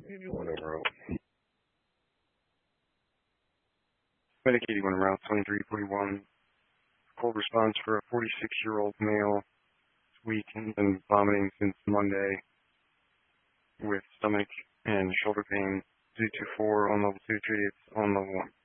81 en route. Medic 81 en route, 2341. Cold response for a 46-year-old male. Weak and been vomiting since Monday with stomach and shoulder pain. 224 on level 2, treated on level 1.